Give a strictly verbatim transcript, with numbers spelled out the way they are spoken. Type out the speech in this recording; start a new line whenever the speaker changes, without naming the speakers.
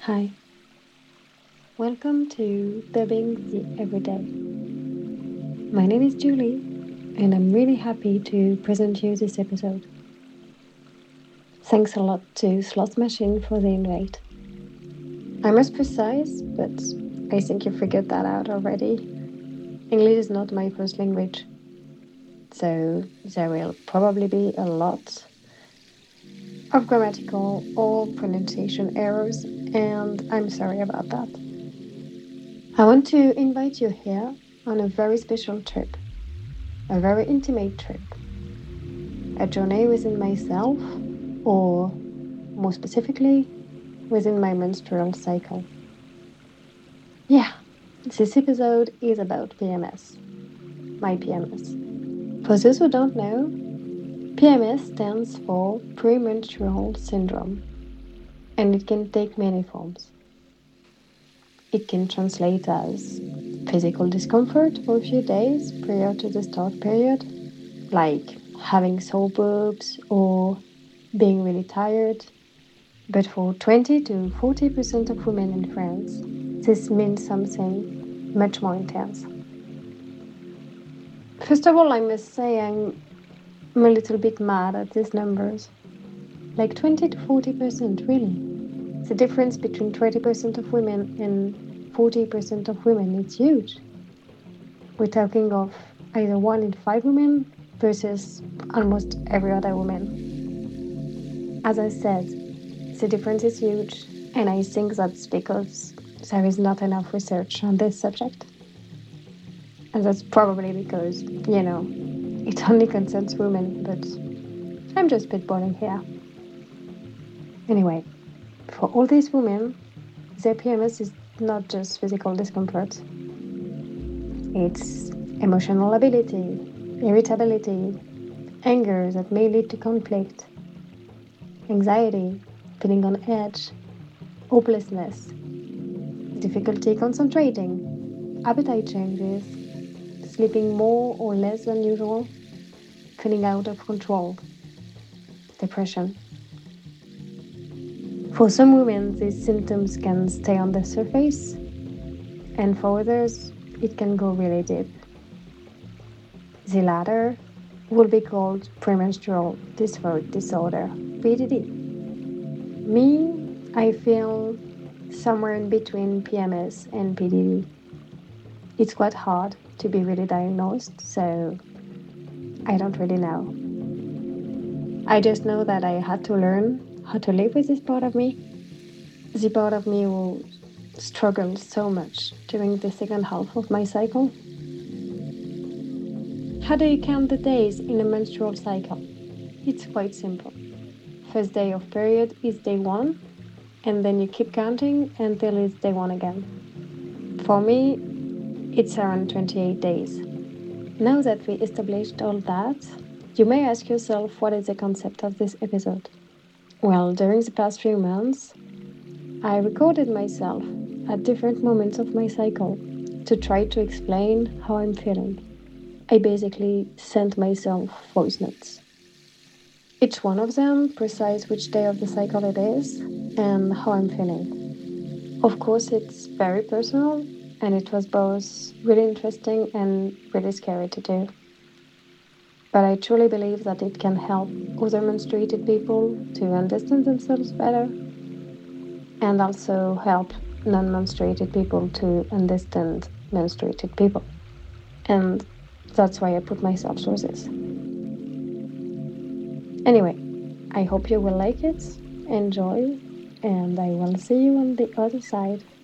Hi, welcome to Dubbing the Everyday. My name is Julie, and I'm really happy to present you this episode. Thanks a lot to Slot Machine for the invite. I must precise, but I think you figured that out already. English is not my first language, so there will probably be a lot of grammatical or pronunciation errors, and I'm sorry about that. I want to invite you here on a very special trip, a very intimate trip, a journey within myself, or more specifically, within my menstrual cycle. Yeah, this episode is about P M S, my P M S. For those who don't know, P M S stands for premenstrual syndrome, and it can take many forms. It can translate as physical discomfort for a few days prior to the start period, like having sore boobs or being really tired. But for twenty to forty percent of women in France, this means something much more intense. First of all, I must say I'm I'm a little bit mad at these numbers. Like twenty to forty percent, really. The difference between twenty percent of women and forty percent of women is huge. We're talking of either one in five women versus almost every other woman. As I said, the difference is huge, and I think that's because there is not enough research on this subject. And that's probably because, you know, it only concerns women, but I'm just spitballing here. Anyway, for all these women, their P M S is not just physical discomfort. It's emotional ability, irritability, anger that may lead to conflict, anxiety, feeling on edge, hopelessness, difficulty concentrating, appetite changes, sleeping more or less than usual, feeling out of control, depression. For some women, these symptoms can stay on the surface, and for others, it can go really deep. The latter will be called premenstrual dysphoric disorder, P D D. Me, I feel somewhere in between P M S and P D D. It's quite hard to be really diagnosed, so I don't really know. I just know that I had to learn how to live with this part of me, the part of me who struggled so much during the second half of my cycle. How do you count the days in a menstrual cycle? It's quite simple. First day of period is day one, and then you keep counting until it's day one again. For me, it's around twenty-eight days. Now that we established all that, you may ask yourself what is the concept of this episode. Well, during the past few months, I recorded myself at different moments of my cycle to try to explain how I'm feeling. I basically sent myself voice notes. Each one of them precise which day of the cycle it is and how I'm feeling. Of course, it's very personal, and it was both really interesting and really scary to do. But I truly believe that it can help other menstruated people to understand themselves better, and also help non-menstruated people to understand menstruated people. And that's why I put myself through this. Anyway, I hope you will like it, enjoy, and I will see you on the other side.